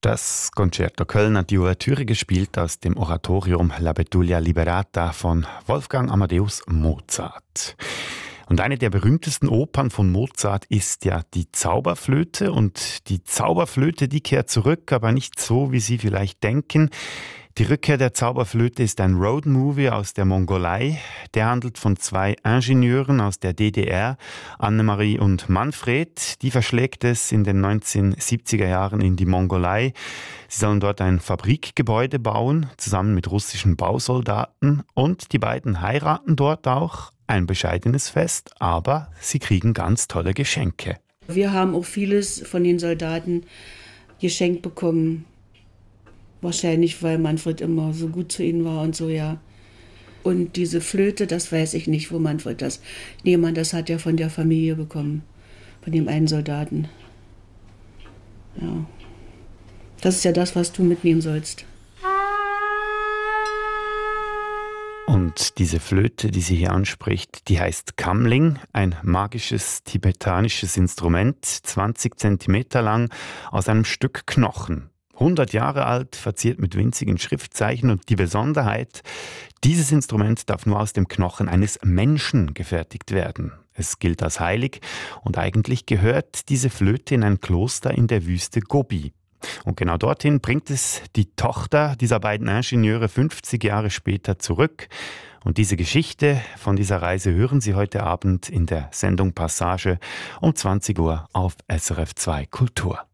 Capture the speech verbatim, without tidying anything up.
Das Concerto Köln hat die Ouvertüre gespielt aus dem Oratorium La Betulia Liberata von Wolfgang Amadeus Mozart. Und eine der berühmtesten Opern von Mozart ist ja die Zauberflöte. Und die Zauberflöte, die kehrt zurück, aber nicht so, wie Sie vielleicht denken. Die Rückkehr der Zauberflöte ist ein Roadmovie aus der Mongolei. Der handelt von zwei Ingenieuren aus der D D R, Annemarie und Manfred. Die verschlägt es in den neunzehnhundertsiebziger Jahren in die Mongolei. Sie sollen dort ein Fabrikgebäude bauen, zusammen mit russischen Bausoldaten. Und die beiden heiraten dort auch. Ein bescheidenes Fest, aber sie kriegen ganz tolle Geschenke. Wir haben auch vieles von den Soldaten geschenkt bekommen. Wahrscheinlich, weil Manfred immer so gut zu ihnen war und so, ja. Und diese Flöte, das weiß ich nicht, wo Manfred das... Nee, man, das hat er von der Familie bekommen. Von dem einen Soldaten. Ja. Das ist ja das, was du mitnehmen sollst. Und diese Flöte, die sie hier anspricht, die heißt Kamling, ein magisches tibetanisches Instrument, zwanzig Zentimeter lang, aus einem Stück Knochen. hundert Jahre alt, verziert mit winzigen Schriftzeichen, und die Besonderheit, dieses Instrument darf nur aus dem Knochen eines Menschen gefertigt werden. Es gilt als heilig und eigentlich gehört diese Flöte in ein Kloster in der Wüste Gobi. Und genau dorthin bringt es die Tochter dieser beiden Ingenieure fünfzig Jahre später zurück. Und diese Geschichte von dieser Reise hören Sie heute Abend in der Sendung Passage um zwanzig Uhr auf S R F zwei Kultur.